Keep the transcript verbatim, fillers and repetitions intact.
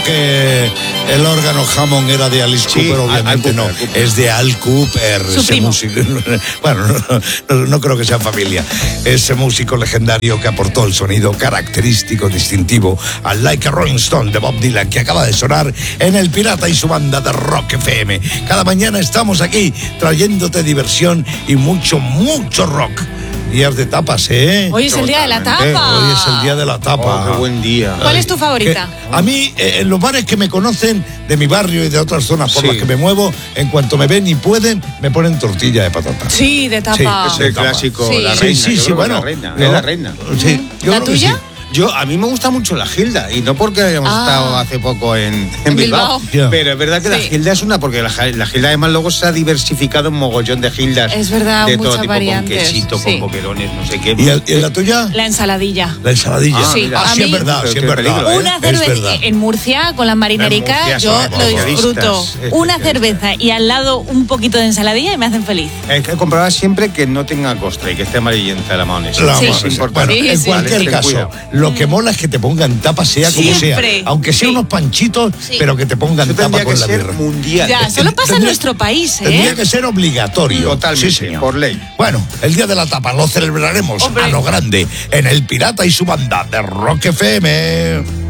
que el órgano Hammond era de Alice Sí, Cooper, obviamente Al no, Cooper, Cooper. es de Al Cooper. Su ese primo. músico, bueno, no, no, no creo que sea familia. Ese músico legendario que aportó el sonido característico, distintivo al Like a Rolling Stone de Bob Dylan, que acaba de sonar en El Pirata y su banda de Rock F M. Cada mañana estamos aquí trayéndote diversión y mucho, mucho rock. Días de tapas, ¿eh? Hoy es el día de la Totalmente. tapa. Hoy es el día de la tapa. Oh, qué buen día. ¿Cuál es tu favorita? Que a mí, eh, en los bares que me conocen de mi barrio y de otras zonas por Sí. las que me muevo, en cuanto me ven y pueden, me ponen tortilla de patata. Sí, de tapa. Es el clásico, Sí. la Sí, reina. sí, yo sí, creo que bueno. La reina, yo- es la reina. Sí, yo ¿La creo que tuya? sí. Yo, a mí me gusta mucho la Gilda, y no porque hayamos Ah. estado hace poco en, en En Bilbao, Bilbao. Ya. pero es verdad que la Sí. Gilda es una, porque la, la Gilda además luego se ha diversificado en mogollón de Gildas. Es verdad, de todo muchas tipo, variantes, con quesito, sí. con boquerones, no sé qué. ¿Y, el- y la tuya? La ensaladilla. La ensaladilla. Ah, Sí, mira. Ah, a sí, mí- es verdad, sí, es Qué verdad. peligro, ¿eh? Una Es cerveza verdad. en Murcia con las marinerica, Murcia yo son lo especialistas, disfruto. Una especialistas. cerveza y al lado un poquito de ensaladilla y me hacen feliz. Hay que comprobar siempre que no tenga costra y que esté amarillenta la mayonesa. La Sí. Es mayonesa. importante. Bueno, Sí, en sí. cualquier Ten caso, cuidado. lo que mola es que te pongan tapa, sea como Siempre. sea. Aunque sea Sí. unos panchitos, Sí. pero que te pongan Eso tapa tendría que con la ser birra. mundial. Ya, solo pasa en Tendría- nuestro país, Tendría ¿eh? que ser obligatorio. Totalmente, Sí, señor. por ley. Bueno, el día de la tapa lo celebraremos Hombre. a lo grande en El Pirata y su banda de Rock F M.